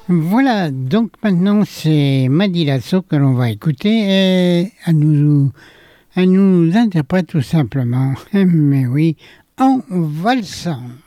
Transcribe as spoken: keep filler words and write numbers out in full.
Voilà, donc maintenant c'est Madi Lasso que l'on va écouter et elle nous, elle nous interprète tout simplement, mais oui, en valsant.